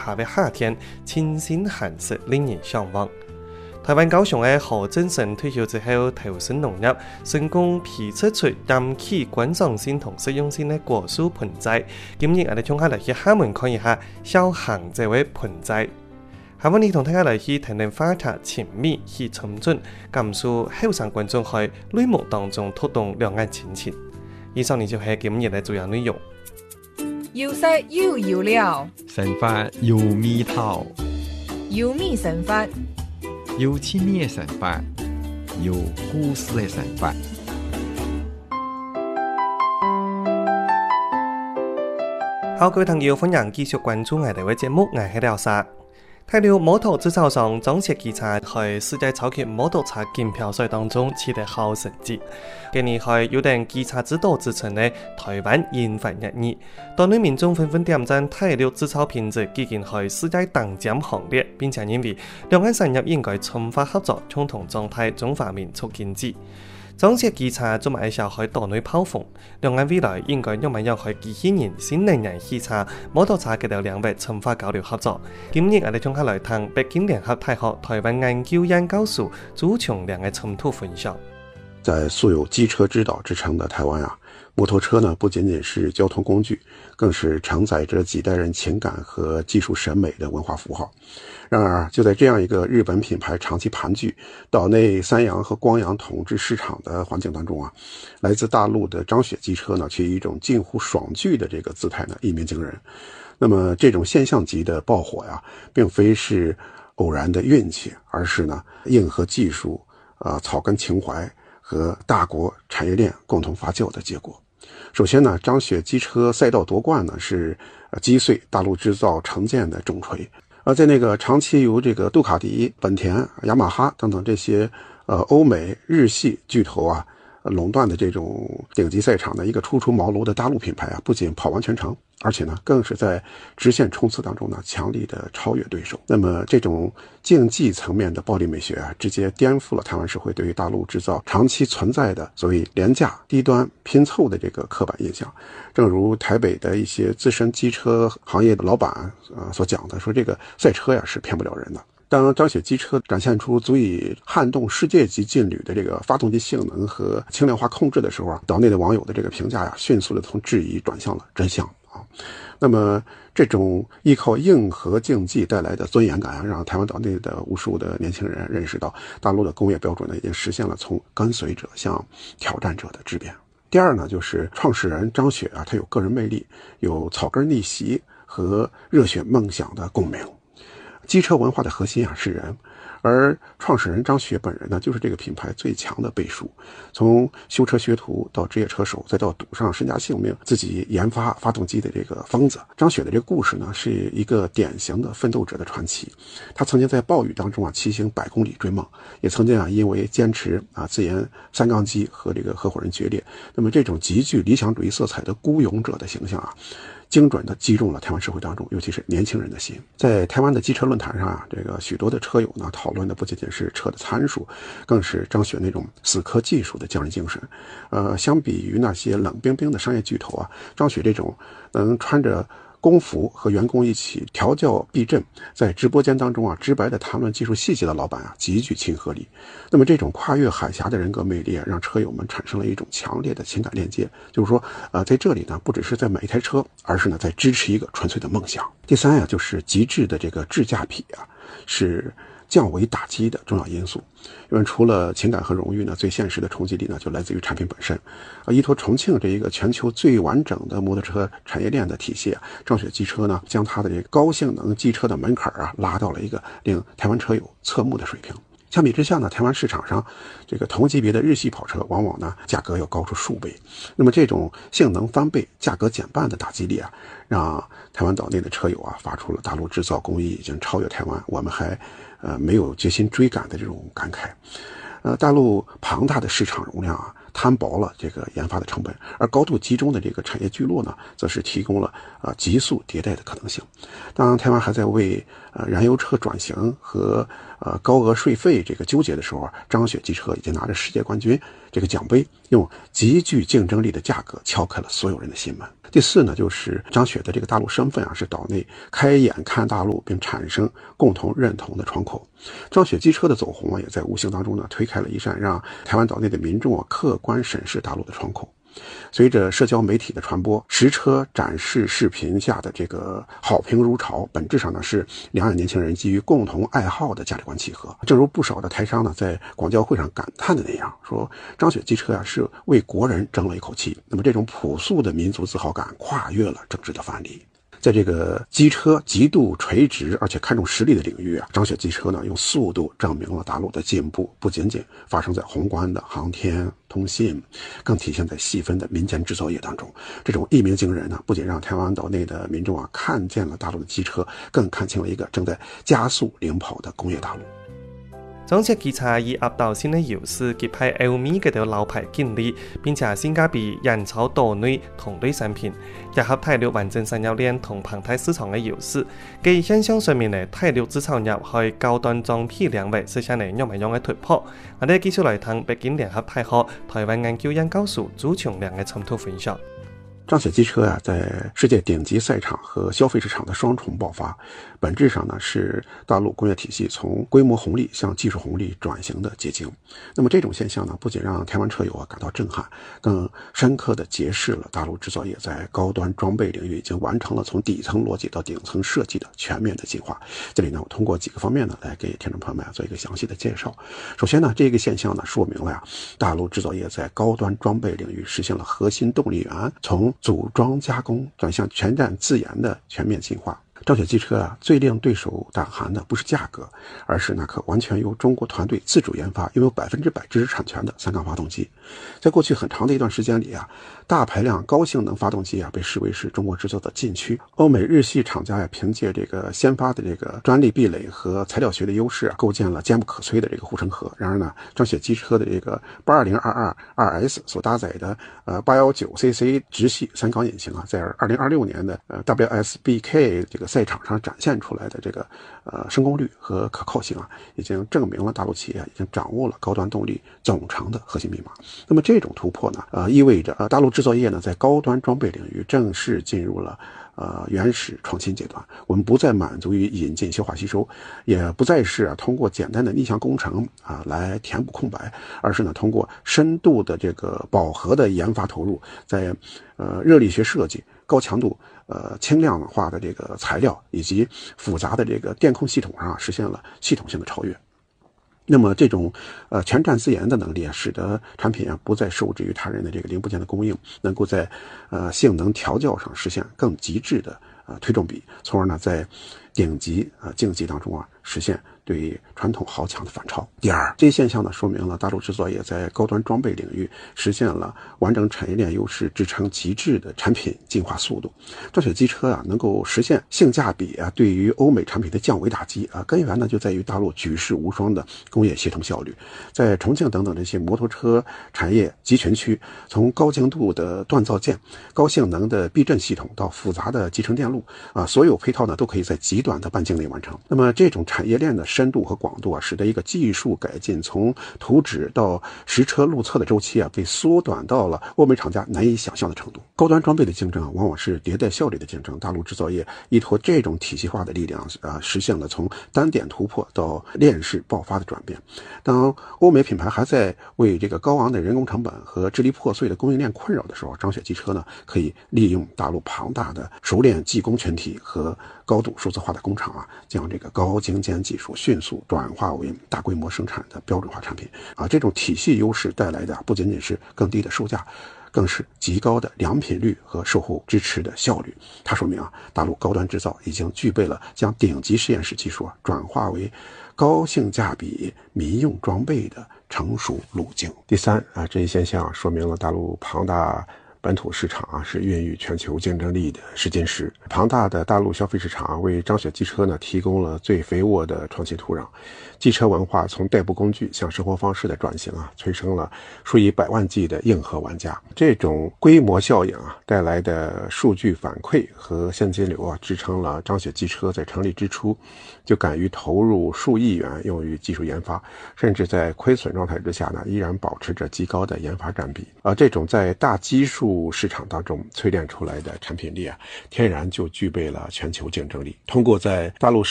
下的夏天，清新寒色令人向往。台湾高雄的何振声退休之後投身農業，成功批測出引起觀賞性同實用性的果蔬盆栽。今日我哋從下嚟去廈門看一下小巷這位盆栽。下วันนี้同大家嚟去談談花茶前面去尋準，感受後生觀眾喺淚目當中觸動兩岸親情。以上呢就係今日嘅主要內容。 有色有油料， 生發有味道， 有米生發， 有趣味的生發，有故事的生發。 好，各位朋友，歡迎繼續關注我哋嘅節目，我係廖沙。睇到摩托製造商張雪機車喺世界超級摩托車錦標賽當中取得好成績。今年係有點機車之都之稱的台灣研發日語，當地民眾紛紛點讚睇到製造品質已經係世界頂尖行列，並且認為兩岸產業應該充分合作，共同狀態中華民族經濟。張雪機車做埋一小喺島內炮風，兩岸未來應該用埋用喺機器人、新能源汽車、摩托車嘅兩域深化交流合作。今日我哋從下來談北京聯合大學台灣研究院教授朱瓊良嘅衝突分享。 在素有機車之島之稱的台灣啊，摩托車呢不僅僅是交通工具，更是承載着幾代人情感和技術審美的文化符號。然而就在這樣一個日本品牌長期盤踞島內三洋和光洋統治市場的環境當中啊，來自大陸的張雪機車呢卻以一種近乎爽劇的這個姿態呢一鳴驚人。那麼這種現象級的爆火呀，並非是偶然的運氣，而是呢硬核技術草根情懷和大國產業鏈共同發酵的結果。首先呢，張雪機車賽道奪冠呢是擊碎大陸製造成見的重錘。而在那個長期由這個杜卡迪、本田、雅馬哈等等這些歐美日系巨頭啊壟斷的這種頂級賽場的一個初出茅廬的大陸品牌啊，不僅跑完全程，而且呢更是在直線衝刺當中呢強力的超越對手。那麼這種競技層面的暴力美學啊，直接顛覆了台灣社會對於大陸製造長期存在的所謂廉價、低端、拼湊的這個刻板印象。正如台北的一些資深機車行業的老闆所講的，說這個賽車呀是騙不了人的。當張雪機車展現出足以撼動世界級勁旅的這個發動機性能和輕量化控制的時候啊，島內的網友的這個評價呀，迅速的從質疑轉向了真相啊。那麼這種依靠硬核競技帶來的尊嚴感啊，讓台灣島內的無數的年輕人認識到，大陸的工業標準呢，已經實現了從跟隨者向挑戰者的質變。第二呢，就是創始人張雪啊，他有個人魅力，有草根逆襲和熱血夢想的共鳴。機車文化的核心啊是人，而創始人張雪本人呢，就是這個品牌最強的背書。從修車學徒到職業車手，再到賭上身家性命自己研發發動機的這個瘋子，張雪的這個故事呢，是一個典型的奮鬥者的傳奇。他曾經在暴雨當中啊騎行100公里追夢，也曾經啊因為堅持自研三缸機和這個合夥人決裂。那麼這種極具理想主義色彩的孤勇者的形象啊，精準地擊中了台灣社會當中，尤其是年輕人的心。在台灣的機車論壇上啊，這個許多的車友呢討論的不僅僅是車的參數，更是張雪那種死磕技術的匠人精神。相比於那些冷冰冰的商業巨頭啊，張雪這種能穿着工服和員工一起調教避震，在直播間當中啊直白地談論技術細節的老闆啊，極具親和力。那麼這種跨越海峽的人格魅力啊，讓車友們產生了一種強烈的情感鏈接。就是說在這裡呢，不只是在買一台車，而是呢在支持一個純粹的夢想。第三呀，就是極致的這個智駕癖啊，是降維打擊的重要因素。因為除了情感和榮譽呢，最現實的衝擊力呢就來自於產品本身。依託重慶這一個全球最完整的摩托車產業鏈的體系啊，張雪機車呢將它的這個高性能機車的門檻啊拉到了一個令台灣車友側目的水平。相比之下呢，台灣市場上這個同級別的日系跑車往往呢價格要高出數倍。那麼這種性能翻倍、價格減半的打擊力啊，讓台灣島內的車友啊發出了大陸製造工藝已經超越台灣，我們還沒有決心追趕的這種感慨。大陸龐大的市場容量啊，攤薄了這個研發的成本，而高度集中的這個產業聚落呢，則是提供了急速迭代的可能性。當然，台灣還在為燃油車轉型和高额税费这个纠结的时候啊，张雪机车已经拿着世界冠军这个奖杯，用极具竞争力的价格敲开了所有人的心门。第四呢，就是张雪的这个大陆身份啊，是岛内开眼看大陆并产生共同认同的窗口。张雪机车的走红啊，也在无形当中呢，推开了一扇让台湾岛内的民众啊客观审视大陆的窗口。随着社交媒体的传播，实车展示视频下的这个好评如潮，本质上呢是两岸年轻人基于共同爱好的价值观契合。正如不少的台商呢在广交会上感叹的那样，说张雪机车啊是为国人争了一口气。那么这种朴素的民族自豪感跨越了政治的藩篱。在这个机车极度垂直而且看重实力的领域啊，张雪机车呢用速度证明了大陆的进步不仅仅发生在宏观的航天通信，更体现在细分的民间制造业当中。这种一鸣惊人呢，不仅让台湾岛内的民众啊看见了大陆的机车，更看清了一个正在加速领跑的工业大陆。 裝設機車以壓倒性的優勢擊敗歐美嘅條老牌競爭，並且性價比遠超島內同類產品，結合大陸完整產業鏈同龐大市場嘅優勢，基現象上面嘅大陸製造業喺高端裝備領域實現嚟樣嘅突破。我哋繼續嚟聽北京聯合大學台灣研究院教授朱瓊亮嘅深度分享。 张雪机车啊，在世界顶级赛场和消费市场的双重爆发，本质上呢是大陆工业体系从规模红利向技术红利转型的结晶。那么这种现象呢，不仅让台湾车友啊感到震撼，更深刻地揭示了大陆制造业在高端装备领域已经完成了从底层逻辑到顶层设计的全面的进化。这里呢，我通过几个方面呢，来给听众朋友们做一个详细的介绍。首先呢，这个现象呢，说明了大陆制造业在高端装备领域实现了核心动力源从组装加工转向全站自研的全面进化。张雪机车啊，最令对手胆寒的不是价格，而是那颗完全由中国团队自主研发、拥有100%知识产权的三缸发动机。在过去很长的一段时间里啊，大排量高性能发动机啊被视为是中国制造的禁区。欧美日系厂家呀，凭借这个先发的这个专利壁垒和材料学的优势啊，构建了坚不可摧的这个护城河。然而呢，张雪机车的这个82022 2S 所搭载的819cc 直系三缸引擎啊，在2026年的WSBK 这个赛场上展现出来的这个升功率和可靠性啊，已经证明了大陆企业已经掌握了高端动力总成的核心密码。那么这种突破呢，意味着大陆制造业呢在高端装备领域正式进入了原始创新阶段。我们不再满足于引进消化吸收，也不再是通过简单的逆向工程来填补空白，而是呢通过深度的这个饱和的研发投入，在热力学设计、高强度轻量化的这个材料以及复杂的这个电控系统上实现了系统性的超越。那么这种全站自研的能力啊，使得产品啊不再受制于他人的这个零部件的供应，能够在性能调教上实现更极致的推重比，从而呢在顶级竞技当中啊实现对传统豪强的反超。第二，这一现象呢说明了大陆制造业在高端装备领域实现了完整产业链优势支撑极致的产品进化速度。张雪机车啊能够实现性价比啊对于欧美产品的降维打击啊，根源呢就在于大陆举世无双的工业协同效率。在重庆等等这些摩托车产业集群区，从高精度的锻造件、高性能的避震系统到复杂的集成电路所有配套呢都可以在极短的半径内完成。那么这种产业链的深度和广度啊，使得一个技术改进从图纸到实车路测的周期啊，被缩短到了欧美厂家难以想象的程度。高端装备的竞争往往是迭代效率的竞争。大陆制造业依托这种体系化的力量实现了从单点突破到链式爆发的转变。当欧美品牌还在为这个高昂的人工成本和支离破碎的供应链困扰的时候，张雪机车呢可以利用大陆庞大的熟练技工群体和高度数字化的工厂将这个高精尖技术迅速转化为大规模生产的标准化产品这种体系优势带来的不仅仅是更低的售价，更是极高的良品率和售后支持的效率。它说明大陆高端制造已经具备了将顶级实验室技术转化为高性价比民用装备的成熟路径。第三这一现象说明了大陆庞大本土市场是孕育全球竞争力的试金石。庞大的大陆消费市场为张雪机车呢提供了最肥沃的创新土壤。机车文化从代步工具向生活方式的转型催生了数以百万计的硬核玩家。这种规模效应带来的数据反馈和现金流支撑了张雪机车在成立之初就敢于投入数亿元用于技术研发，甚至在亏损状态之下依然保持着极高的研发占比。这种在大基数市场当中淬炼出来的产品力天然就具备了全球竞争力。通过在大陆